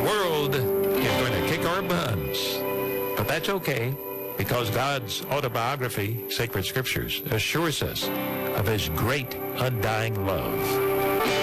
world is going to kick our buns. But that's okay, because God's autobiography, Sacred Scriptures, assures us of his great undying love.